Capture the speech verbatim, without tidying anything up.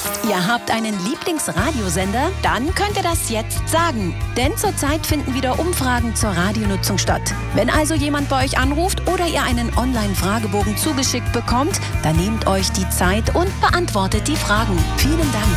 hofft, ihr habt einen Lieblingsradiosender? Dann könnt ihr das jetzt sagen. Denn zurzeit finden wieder Umfragen zur Radionutzung statt. Wenn also jemand bei euch anruft oder ihr einen Online-Fragebogen zugeschickt bekommt, dann nehmt euch die Zeit und beantwortet die Fragen. Vielen Dank.